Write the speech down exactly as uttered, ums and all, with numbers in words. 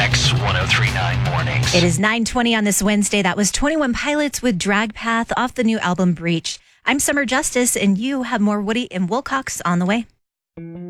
X one oh three point nine Mornings. It is nine twenty on this Wednesday. That was twenty-one Pilots with Drag Path off the new album Breach. I'm Summer Justice, and you have more Woody and Wilcox on the way.